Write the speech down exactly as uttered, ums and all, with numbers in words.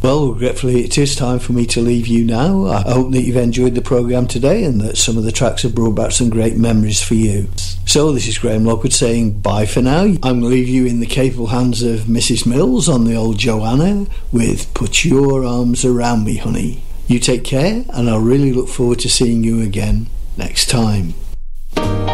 Well, regretfully, it is time for me to leave you now. I hope that you've enjoyed the programme today and that some of the tracks have brought back some great memories for you. So this is Graham Lockwood saying bye for now. I'm going to leave you in the capable hands of Missus Mills on the old Joanna with Put Your Arms Around Me, Honey. You take care, and I'll really look forward to seeing you again next time.